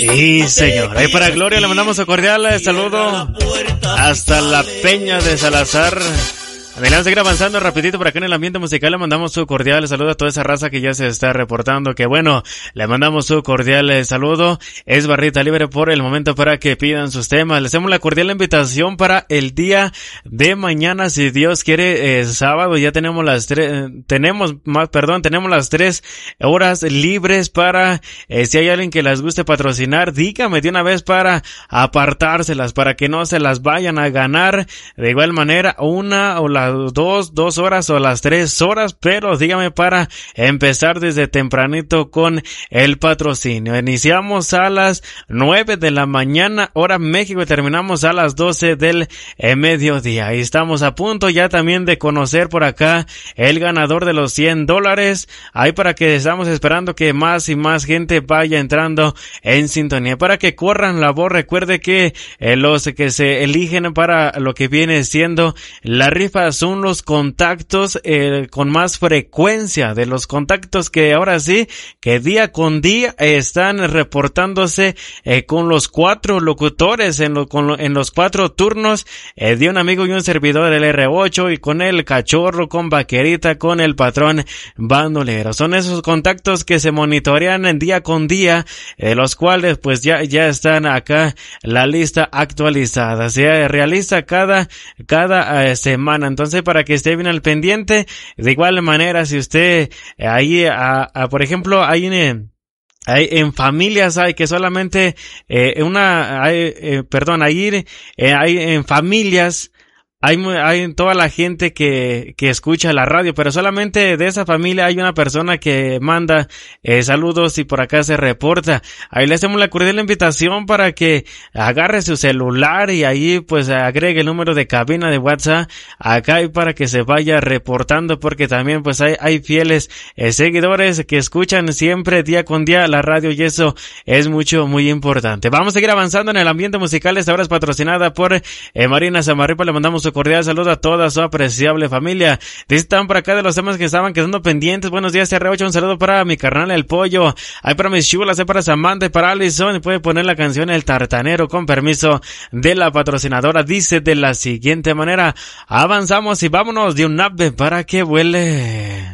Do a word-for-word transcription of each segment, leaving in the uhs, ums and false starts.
Sí, señor. Ahí para Gloria le mandamos un cordial saludo hasta la Peña de Salazar. Adelante, seguir avanzando rapidito por acá en el ambiente musical. Le mandamos su cordial saludo a toda esa raza que ya se está reportando. Que bueno, le mandamos su cordial saludo. Es barrita libre por el momento para que pidan sus temas. Les hacemos la cordial invitación para el día de mañana, si Dios quiere, eh, sábado. Ya tenemos las tres, tenemos más, perdón, tenemos las tres horas libres para, eh, si hay alguien que las guste patrocinar, dígame de una vez para apartárselas, para que no se las vayan a ganar. De igual manera, una o la las dos, dos horas o las tres horas, pero dígame para empezar desde tempranito con el patrocinio. Iniciamos a las nueve de la mañana, hora México, y terminamos a las doce del eh, mediodía. Y estamos a punto ya también de conocer por acá el ganador de los cien dólares. Ahí para que estamos esperando que más y más gente vaya entrando en sintonía. Para que corran la voz, recuerde que eh, los que se eligen para lo que viene siendo la rifa son los contactos eh, con más frecuencia, de los contactos que ahora sí, que día con día eh, están reportándose eh, con los cuatro locutores en, lo, con lo, en los cuatro turnos eh, de un amigo y un servidor del R ocho, y con el cachorro, con Vaquerita, con el patrón bandolero. Son esos contactos que se monitorean en día con día, eh, los cuales pues ya, ya están acá la lista actualizada. Se realiza cada, cada eh, semana. Entonces, para que esté bien al pendiente, de igual manera, si usted eh, ahí, a, a, por ejemplo, hay en, hay en familias hay que solamente eh, una, hay, eh, perdón, ahí eh, hay en familias Hay, hay toda la gente que, que escucha la radio, pero solamente de esa familia hay una persona que manda eh, saludos y por acá se reporta. Ahí le hacemos la cordial invitación para que agarre su celular y ahí pues agregue el número de cabina de WhatsApp acá, y para que se vaya reportando, porque también pues hay, hay fieles eh, seguidores que escuchan siempre día con día la radio, y eso es mucho, muy importante. Vamos a seguir avanzando en el ambiente musical. Esta hora es patrocinada por eh, Marina Samarripa. Le mandamos su cordial saludo a toda su apreciable familia. Están por acá de los temas que estaban quedando pendientes. Buenos días, R ocho. Un saludo para mi carnal El Pollo. Hay para mis chulas, hay para Samantha y para Allison. Y puede poner la canción El Tartanero con permiso de la patrocinadora. Dice de la siguiente manera: avanzamos y vámonos de un ave para que vuele.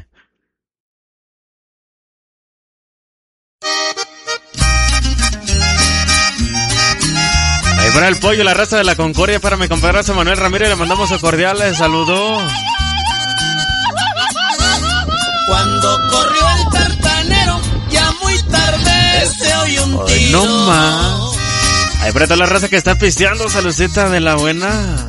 Para el Pollo, la raza de la Concordia, para mi compadre Manuel Ramírez, le mandamos un cordial saludo. Cuando corrió el tartanero, ya muy tarde se oyó un tiro. Ay, no más. Ahí para toda la raza que está pisteando, saludcita de la buena.